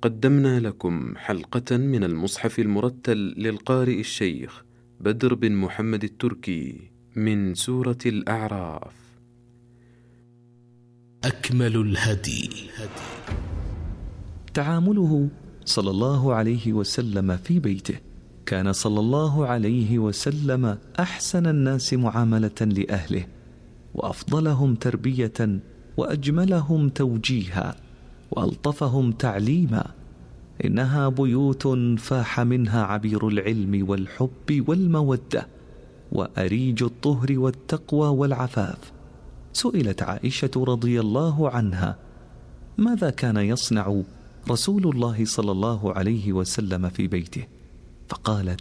قدمنا لكم حلقة من المصحف المرتل للقارئ الشيخ بدر بن محمد التركي من سورة الأعراف. أكمل الهدي. تعامله صلى الله عليه وسلم في بيته. كان صلى الله عليه وسلم أحسن الناس معاملة لأهله، وأفضلهم تربية، وأجملهم توجيها، وألطفهم تعليما. إنها بيوت فاح منها عبير العلم والحب والمودة، وأريج الطهر والتقوى والعفاف. سئلت عائشة رضي الله عنها: ماذا كان يصنع رسول الله صلى الله عليه وسلم في بيته؟ فقالت: